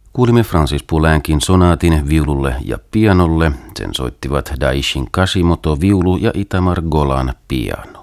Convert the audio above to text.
Kuulimme Francis Poulencin sonaatin viululle ja pianolle. Sen soittivat Daishin Kashimoto viulu ja Itamar Golan piano.